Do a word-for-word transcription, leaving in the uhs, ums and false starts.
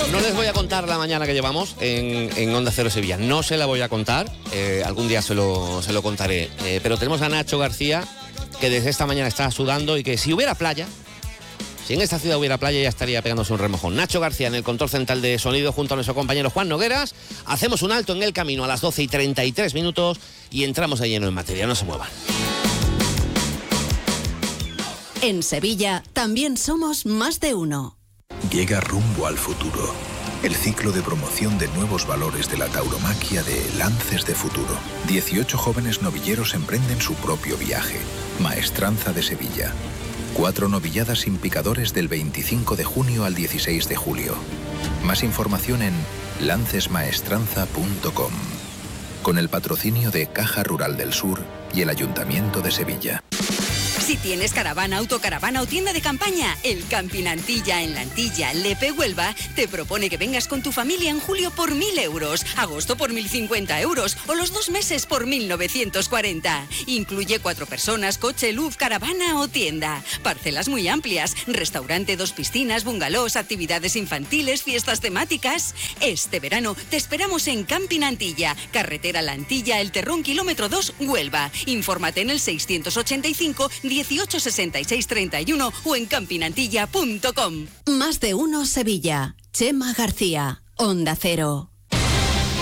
No les voy a contar la mañana que llevamos en, en Onda Cero Sevilla. No se la voy a contar. Eh, algún día se lo, se lo contaré. Eh, pero tenemos a Nacho García, que desde esta mañana está sudando y que si hubiera playa, si en esta ciudad hubiera playa, ya estaría pegándose un remojón. Nacho García en el control central de sonido junto a nuestro compañero Juan Nogueras. Hacemos un alto en el camino a las doce y treinta y tres minutos y entramos de lleno en materia. No se muevan. En Sevilla también somos más de uno. Llega Rumbo al Futuro, el ciclo de promoción de nuevos valores de la tauromaquia de Lances de Futuro. dieciocho jóvenes novilleros emprenden su propio viaje. Maestranza de Sevilla. Cuatro novilladas sin picadores del veinticinco de junio al dieciséis de julio. Más información en lances maestranza punto com. Con el patrocinio de Caja Rural del Sur y el Ayuntamiento de Sevilla. Si tienes caravana, autocaravana o tienda de campaña, el Camping Antilla en la Antilla, Lepe, Huelva, te propone que vengas con tu familia en julio por mil euros, agosto por mil cincuenta euros o los dos meses por mil novecientos cuarenta. Incluye cuatro personas, coche, luz, caravana o tienda. Parcelas muy amplias, restaurante, dos piscinas, bungalows, actividades infantiles, fiestas temáticas. Este verano te esperamos en Camping Antilla, carretera La Antilla, El Terrón, kilómetro dos, Huelva. Infórmate en el seiscientos ochenta y cinco dieciocho sesenta y seis treinta y uno o en campingantilla punto com. Más de uno Sevilla. Chema García, Onda Cero.